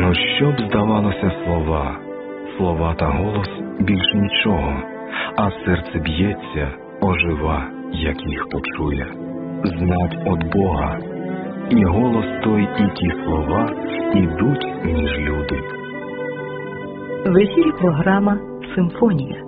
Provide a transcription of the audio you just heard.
Про що б здавалося слова та голос більш нічого, а серце б'ється, ожива, як їх почує. Знать от Бога, і голос той, і ті слова ідуть між люди. В ефірі програма «Симфонія».